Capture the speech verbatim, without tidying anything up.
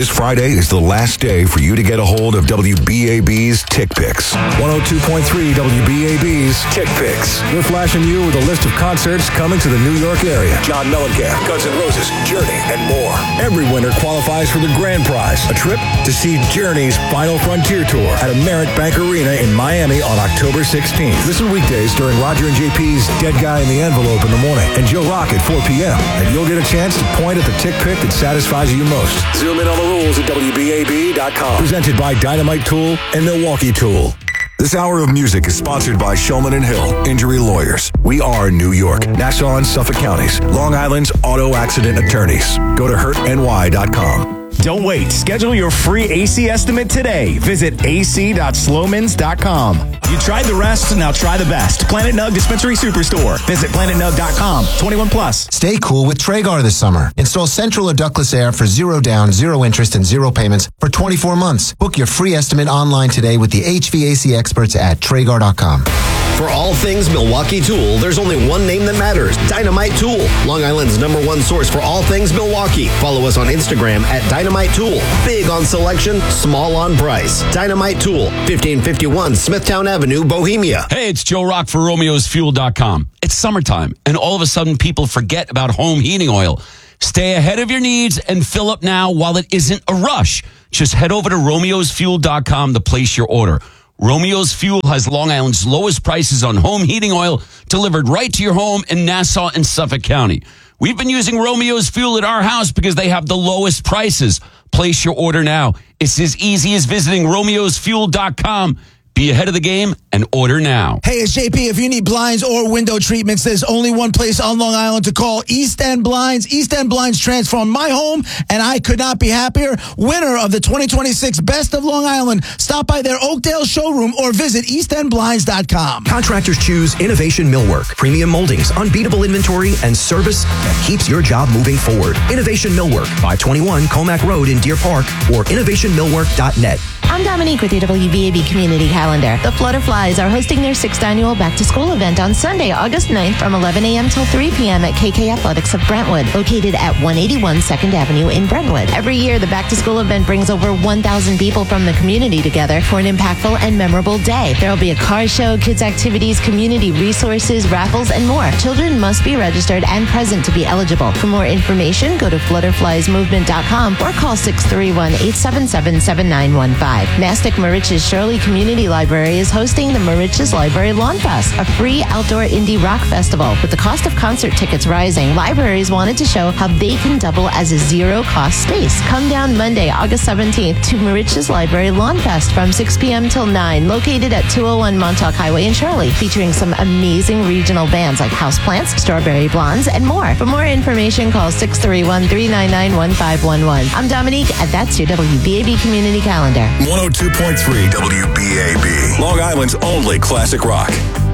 This Friday is the last day for you to get a hold of W B A B's Tick Picks. one oh two point three W B A B's Tick Picks. We're flashing you with a list of concerts coming to the New York area. John Mellencamp, Guns N' Roses, Journey, and more. Every winner qualifies for the grand prize, a trip to see Journey's Final Frontier Tour at Amerit Bank Arena in Miami on October sixteenth. Listen weekdays during Roger and J P's Dead Guy in the Envelope in the morning and Joe Rock at four p.m. And you'll get a chance to point at the tick pick that satisfies you most. Zoom in on the rules at W B A B dot com. Presented by Dynamite Tool and Milwaukee Tool. This hour of music is sponsored by Shulman and Hill, Injury Lawyers. We are New York, Nassau and Suffolk counties, Long Island's auto accident attorneys. Go to hurt N Y dot com. Don't wait. Schedule your free A C estimate today. Visit A C dot slomans dot com. You tried the rest, now try the best. Planet Nug Dispensary Superstore. Visit planet nug dot com. twenty-one plus. Stay cool with Traegar this summer. Install central or ductless air for zero down, zero interest, and zero payments for twenty-four months. Book your free estimate online today with the H V A C experts at Traegar dot com. For all things Milwaukee Tool, there's only one name that matters, Dynamite Tool. Long Island's number one source for all things Milwaukee. Follow us on Instagram at Dynamite Tool. Big on selection, small on price. Dynamite Tool, fifteen fifty-one Smithtown Avenue, Bohemia. Hey, it's Joe Rock for Romeos Fuel dot com. It's summertime, and all of a sudden people forget about home heating oil. Stay ahead of your needs and fill up now while it isn't a rush. Just head over to Romeos Fuel dot com to place your order. Romeo's Fuel has Long Island's lowest prices on home heating oil delivered right to your home in Nassau and Suffolk County. We've been using Romeo's Fuel at our house because they have the lowest prices. Place your order now. It's as easy as visiting Romeos Fuel dot com. Be ahead of the game and order now. Hey, it's J P. If you need blinds or window treatments, there's only one place on Long Island to call, East End Blinds. East End Blinds transformed my home, and I could not be happier. Winner of the twenty twenty-six Best of Long Island. Stop by their Oakdale showroom or visit east end blinds dot com. Contractors choose Innovation Millwork, premium moldings, unbeatable inventory, and service that keeps your job moving forward. Innovation Millwork, five twenty-one Comac Road in Deer Park, or innovation millwork dot net. I'm Dominique with your W B A B Community Calendar. The Flutterflies are hosting their sixth annual back-to-school event on Sunday, August ninth from eleven a.m. till three p.m. at K K Athletics of Brentwood, located at one eighty-one second Avenue in Brentwood. Every year, the back-to-school event brings over one thousand people from the community together for an impactful and memorable day. There will be a car show, kids' activities, community resources, raffles, and more. Children must be registered and present to be eligible. For more information, go to flutterflies movement dot com or call six three one, eight seven seven, seven nine one five. Mastic Moriches Shirley Community Library is hosting the Moriches Library Lawn Fest, a free outdoor indie rock festival. With the cost of concert tickets rising, libraries wanted to show how they can double as a zero-cost space. Come down Monday, August seventeenth to Moriches Library Lawn Fest from six p.m. till nine, located at two oh one Montauk Highway in Shirley, featuring some amazing regional bands like Houseplants, Strawberry Blondes, and more. For more information, call six three one, three nine nine, one five one one. I'm Dominique, and that's your W B A B Community Calendar. one oh two point three W B A B, Long Island's only classic rock.